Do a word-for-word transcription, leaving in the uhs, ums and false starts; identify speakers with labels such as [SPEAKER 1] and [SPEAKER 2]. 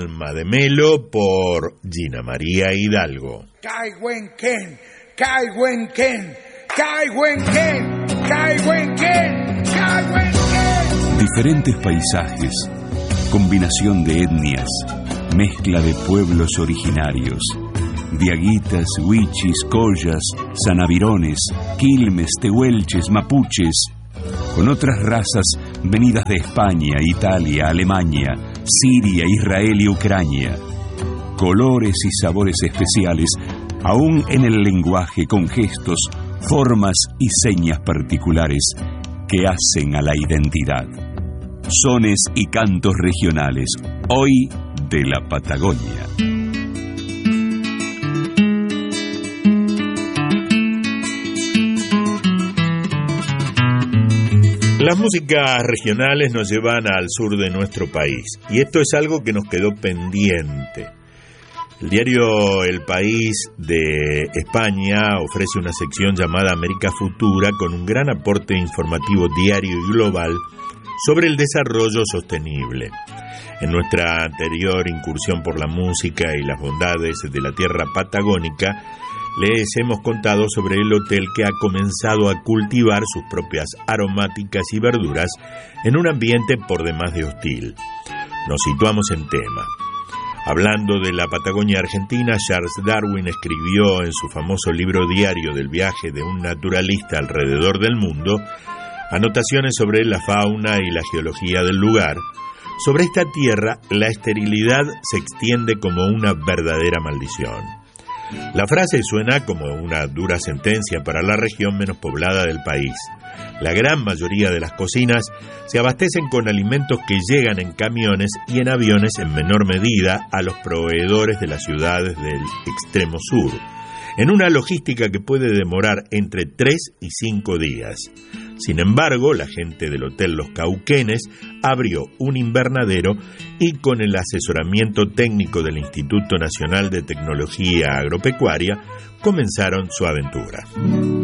[SPEAKER 1] Alma de Melo por Gina María Hidalgo.
[SPEAKER 2] Caihuenquén, Caihuenquén, Caihuenquén, Caihuenquén, Caihuenquén.
[SPEAKER 3] Diferentes paisajes, combinación de etnias, mezcla de pueblos originarios. Diaguitas, huichis, collas, sanavirones, quilmes, tehuelches, mapuches, con otras razas venidas de España, Italia, Alemania, Siria, Israel y Ucrania. Colores y sabores especiales, aún en el lenguaje, con gestos, formas y señas particulares que hacen a la identidad. Sones y cantos regionales, hoy de la Patagonia.
[SPEAKER 1] Las músicas regionales nos llevan al sur de nuestro país, y esto es algo que nos quedó pendiente. El diario El País de España ofrece una sección llamada América Futura con un gran aporte informativo diario y global sobre el desarrollo sostenible. En nuestra anterior incursión por la música y las bondades de la tierra patagónica, les hemos contado sobre el hotel que ha comenzado a cultivar sus propias aromáticas y verduras en un ambiente por demás de hostil. Nos situamos en tema. Hablando de la Patagonia Argentina, Charles Darwin escribió en su famoso libro diario del viaje de un naturalista alrededor del mundo anotaciones sobre la fauna y la geología del lugar. Sobre esta tierra, la esterilidad se extiende como una verdadera maldición. La frase suena como una dura sentencia para la región menos poblada del país. La gran mayoría de las cocinas se abastecen con alimentos que llegan en camiones y en aviones en menor medida a los proveedores de las ciudades del extremo sur, en una logística que puede demorar entre tres y cinco días. Sin embargo, la gente del Hotel Los Cauquenes abrió un invernadero y con el asesoramiento técnico del Instituto Nacional de Tecnología Agropecuaria comenzaron su aventura.